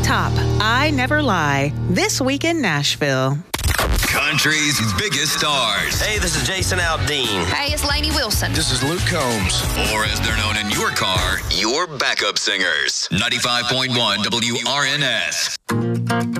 top, I Never Lie, this week in Nashville. Country's biggest stars. Hey, this is Jason Aldean. Hey, it's Lainey Wilson. This is Luke Combs. Or as they're known in your car, your backup singers. 95.1 WRNS.